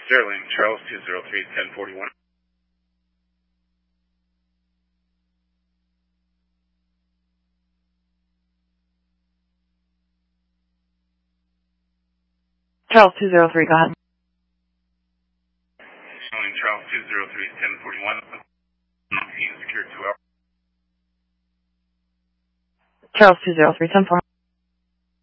Sterling, Charles 203 1041. Charles 203, go ahead. Sterling, Charles 203 1041. Secured 2 hours. Charles 203 1041.